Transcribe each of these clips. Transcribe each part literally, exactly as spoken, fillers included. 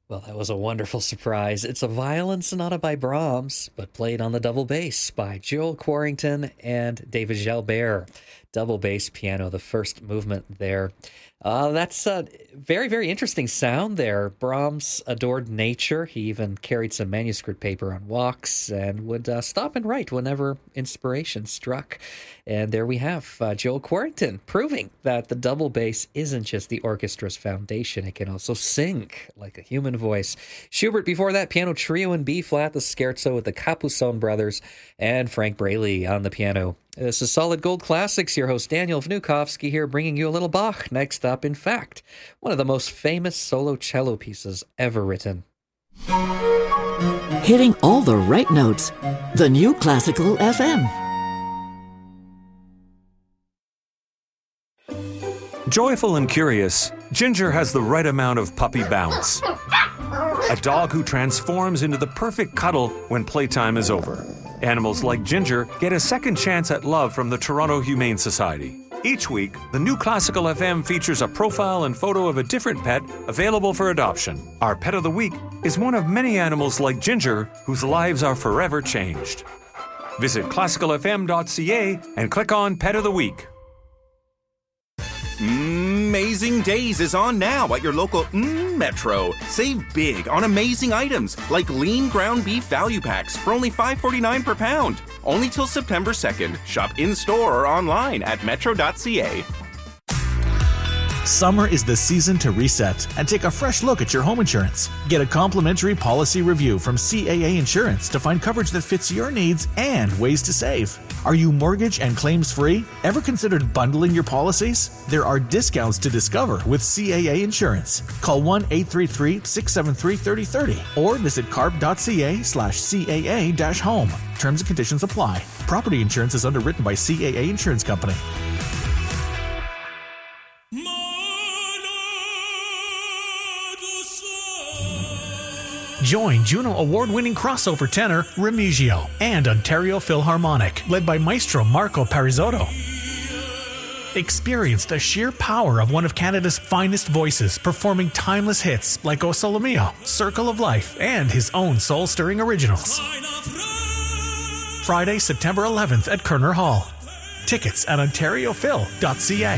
Well, that was a wonderful surprise. It's a violin sonata by Brahms, but played on the double bass by Joel Quarrington and David Jalbert. Double bass piano, the first movement there. Uh, that's a very, very interesting sound there. Brahms adored nature. He even carried some manuscript paper on walks and would uh, stop and write whenever inspiration struck. And there we have uh, Joel Quarrington proving that the double bass isn't just the orchestra's foundation. It can also sing like a human voice. Schubert before that, piano trio in B-flat, the scherzo with the Capuçon brothers, and Frank Braley on the piano. This is Solid Gold Classics. Your host Daniel Vnukovsky here, bringing you a little Bach. Next up, in fact, one of the most famous solo cello pieces ever written. Hitting all the right notes. The New Classical F M. Joyful and curious, Ginger has the right amount of puppy bounce. A dog who transforms into the perfect cuddle when playtime is over. Animals like Ginger get a second chance at love from the Toronto Humane Society. Each week, the New Classical F M features a profile and photo of a different pet available for adoption. Our Pet of the Week is one of many animals like Ginger whose lives are forever changed. Visit classical f m dot c a and click on Pet of the Week. Amazing Days is on now at your local mm, Metro. Save big on amazing items like lean ground beef value packs for only five forty-nine per pound. Only till September second. Shop in-store or online at metro dot c a. Summer is the season to reset and take a fresh look at your home insurance. Get a complimentary policy review from C A A Insurance to find coverage that fits your needs and ways to save. Are you mortgage and claims free? Ever considered bundling your policies? There are discounts to discover with C A A Insurance. Call one eight three three, six seven three, three zero three zero or visit carb dot c a slash C A A dash home. Terms and conditions apply. Property insurance is underwritten by C A A Insurance Company. Join Juno Award-winning crossover tenor Remigio and Ontario Philharmonic, led by Maestro Marco Parisotto. Experience the sheer power of one of Canada's finest voices performing timeless hits like O Sole Mio, Circle of Life, and his own soul-stirring originals. Friday, September eleventh at Kerner Hall. Tickets at ontario phil dot c a.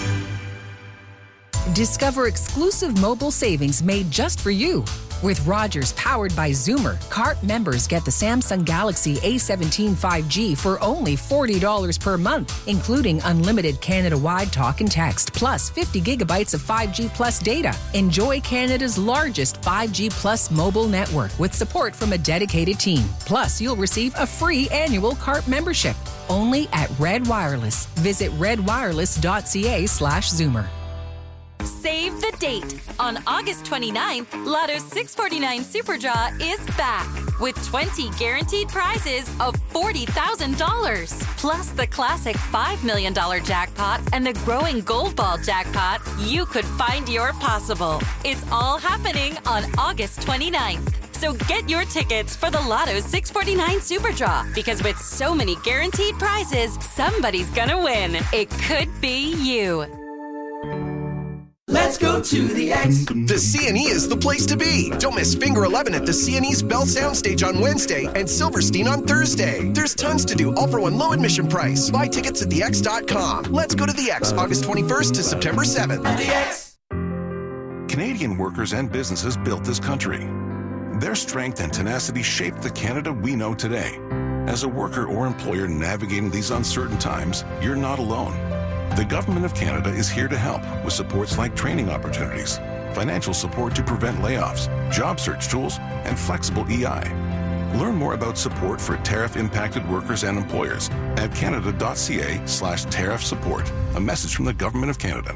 Discover exclusive mobile savings made just for you. With Rogers powered by Zoomer, C A R T members get the Samsung Galaxy A seventeen five G for only forty dollars per month, including unlimited Canada-wide talk and text, plus fifty gigabytes of five G plus data. Enjoy Canada's largest five G plus mobile network with support from a dedicated team. Plus, you'll receive a free annual C A R T membership. Only at Red Wireless. Visit red wireless dot c a slash zoomer. Save the date. On August twenty-ninth, Lotto's six forty-nine Super Draw is back with twenty guaranteed prizes of forty thousand dollars. Plus the classic five million dollars jackpot and the growing Gold Ball jackpot. You could find your possible. It's all happening on August twenty-ninth. So get your tickets for the Lotto's six forty-nine Super Draw, because with so many guaranteed prizes, somebody's gonna win. It could be you. Let's go to the X. The C N E is the place to be. Don't miss Finger eleven at the C N E's Bell Soundstage on Wednesday and Silverstein on Thursday. There's tons to do, all for one low admission price. Buy tickets at the x dot com. Let's go to the X, August twenty-first to September seventh. At the X. Canadian workers and businesses built this country. Their strength and tenacity shaped the Canada we know today. As a worker or employer navigating these uncertain times, you're not alone. The Government of Canada is here to help with supports like training opportunities, financial support to prevent layoffs, job search tools, and flexible E I. Learn more about support for tariff-impacted workers and employers at canada dot c a slash tariff support. A message from the Government of Canada.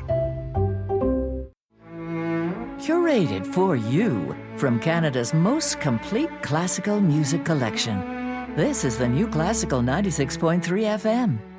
Curated for you from Canada's most complete classical music collection. This is the New Classical ninety-six point three F M.